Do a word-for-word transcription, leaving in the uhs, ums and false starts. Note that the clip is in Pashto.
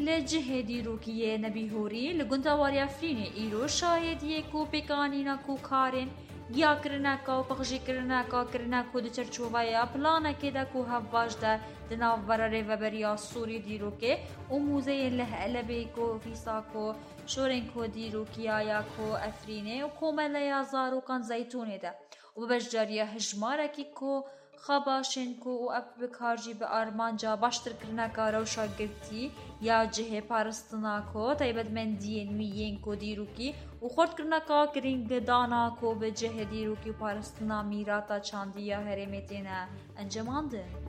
لجه دیروکیه نبیهوری لگندواری افرین ایرو شاهدیه کو پیکانینا کو کارن گیا کرنکا و پخشی کرنکا کرنکو ده چرچوبایا پلانا که ده کو هفواج ده دناو براره و بریا سوری دیروکه و موزه له علبه کو فیسا کو شورن کو دیروکیا یا کو افرینه و کومله یا زارو کان زیتونه ده و بجاریه هجماره کی کو خباشن کو و اپ بکارجی به آرمانجا باشتر کرنکا روشا گرتی یا جه پارستنا کو تایبد من دین میین کو دیروکی و خورد کرنکا کرینگ دانا کو به جه دیروکی پارستنا میراتا چاندیا هرمتینا انجمانده